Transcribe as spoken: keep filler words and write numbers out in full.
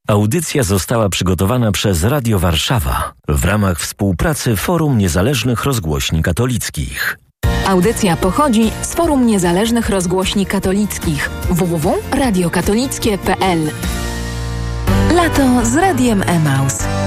Audycja została przygotowana przez Radio Warszawa w ramach współpracy Forum Niezależnych Rozgłośni Katolickich. Audycja pochodzi z Forum Niezależnych Rozgłośni Katolickich w w w kropka radio katolickie kropka p l. Lato z Radiem Emaus.